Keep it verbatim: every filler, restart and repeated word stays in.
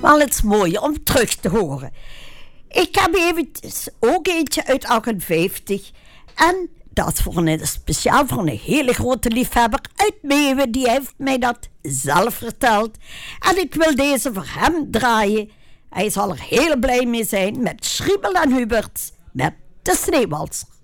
Wel, het is mooi om terug te horen. Ik heb even ook eentje uit achtenvijftig. En dat is voor een, speciaal voor een hele grote liefhebber uit Meeuwen. Die heeft mij dat zelf verteld. En ik wil deze voor hem draaien. Hij zal er heel blij mee zijn met Schriebel en Hubert met de Sneeuwwalser.